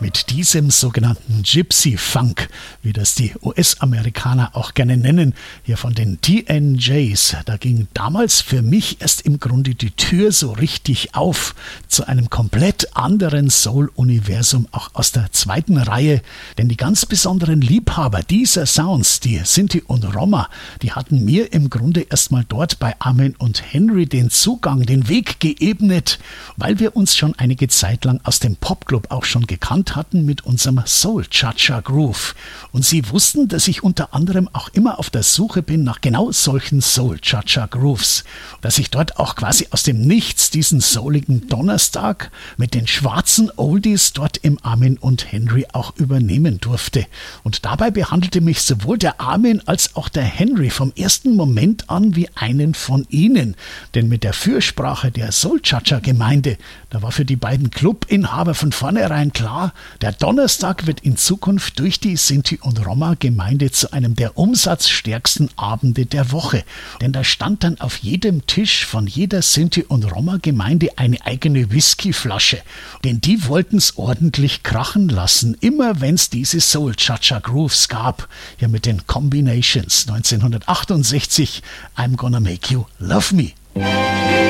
Mit diesem sogenannten Gypsy Funk, wie das die US-Amerikaner auch gerne nennen, hier von den TNJs, da ging damals für mich erst im Grunde die Tür so richtig auf zu einem komplett anderen Soul-Universum, auch aus der zweiten Reihe. Denn die ganz besonderen Liebhaber dieser Sounds, die Sinti und Roma, die hatten mir im Grunde erstmal dort bei Armin und Henry den Zugang, den Weg geebnet, weil wir uns schon einige Zeit lang aus dem Popclub auch schon gekannt hatten mit unserem Soul-Cha-Cha-Groove. Und sie wussten, dass ich unter anderem auch immer auf der Suche bin nach genau solchen Soul-Cha-Cha-Grooves. Dass ich dort auch quasi aus dem Nichts diesen souligen Donnerstag mit den schwarzen Oldies dort im Armin und Henry auch übernehmen durfte. Und dabei behandelte mich sowohl der Armin als auch der Henry vom ersten Moment an wie einen von ihnen. Denn mit der Fürsprache der Soul-Cha-Cha-Gemeinde, da war für die beiden Clubinhaber von vornherein klar, der Donnerstag wird in Zukunft durch die Sinti- und Roma-Gemeinde zu einem der umsatzstärksten Abende der Woche. Denn da stand dann auf jedem Tisch von jeder Sinti- und Roma-Gemeinde eine eigene Whiskyflasche. Denn die wollten es ordentlich krachen lassen, immer wenn es diese Soul-Cha-Cha-Grooves gab. Hier mit den Combinations 1968, I'm Gonna Make You Love Me.